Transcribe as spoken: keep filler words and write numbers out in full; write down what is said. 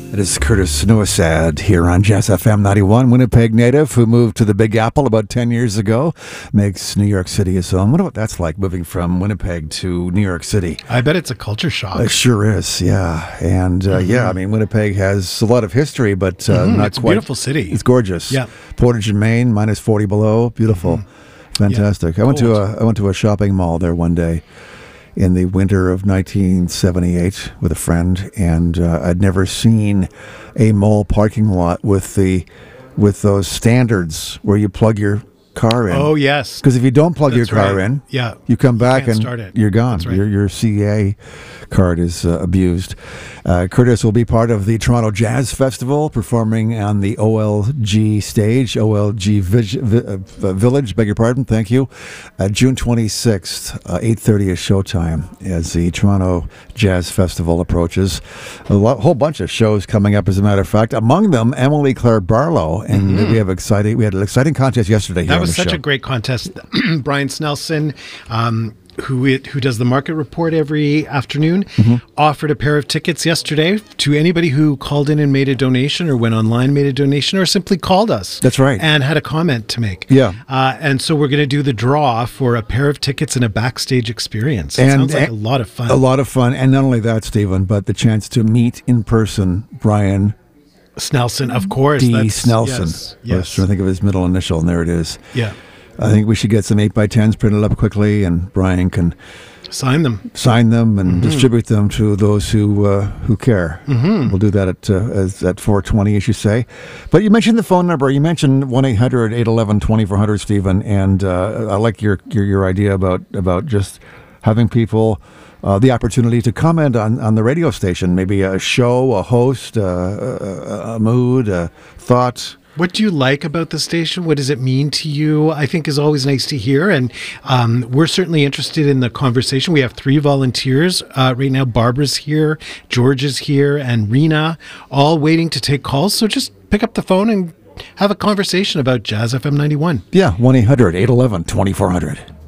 It is Curtis Newsad here on Jazz F M ninety-one, Winnipeg native who moved to the Big Apple about ten years ago, makes New York City his home. I wonder what that's like, moving from Winnipeg to New York City. I bet it's a culture shock. It sure is, yeah. And uh, mm-hmm. yeah, I mean, Winnipeg has a lot of history, but uh, mm-hmm. not it's quite. It's a beautiful city. It's gorgeous. Yeah. Portage in Maine, minus forty below. Beautiful. Mm-hmm. Fantastic. Yeah. I went to a I went to a shopping mall there one day in the winter of nineteen seventy-eight with a friend, and uh, I'd never seen a mall parking lot with the with those standards where you plug your car in. Oh yes, because if you don't plug That's your car right. in, yeah, you come back you and you're gone. Right. Your your C A card is uh, abused. Uh, Curtis will be part of the Toronto Jazz Festival, performing on the O L G stage, O L G Vig- Vi- uh, Village. Beg your pardon. Thank you. Uh, June twenty-sixth, uh, eight thirty is showtime as the Toronto Jazz Festival approaches. A lot, whole bunch of shows coming up, as a matter of fact. Among them, Emily Claire Barlow, and mm-hmm. we have exciting. We had an exciting contest yesterday. That here was on the such show. a great contest. Brian Snelson, um, who it, who does the market report every afternoon, mm-hmm. offered a pair of tickets yesterday to anybody who called in and made a donation, or went online, made a donation, or simply called us. That's right. And had a comment to make. Yeah. Uh, and so we're going to do the draw for a pair of tickets and a backstage experience. It and, sounds like and a lot of fun. A lot of fun. And not only that, Stephen, but the chance to meet in person Brian Snelson, of course. D. That's, Snelson. Yes, yes. I was trying to think of his middle initial, and there it is. Yeah. I think we should get some eight by tens printed up quickly, and Brian can sign them, sign them, and mm-hmm. distribute them to those who uh, who care. Mm-hmm. We'll do that at uh, as, at four twenty, as you say. But you mentioned the phone number. You mentioned one eight hundred eight one one twenty-four hundred, Stephen, and uh, I like your, your your idea about about just having people uh, the opportunity to comment on, on the radio station, maybe a show, a host, uh, a, a mood, a thought. What do you like about the station? What does it mean to you? I think is always nice to hear. And um, we're certainly interested in the conversation. We have three volunteers uh, right now. Barbara's here, George is here, and Rena, all waiting to take calls. So just pick up the phone and have a conversation about Jazz F M ninety-one. Yeah, one eight hundred eight one one twenty-four hundred.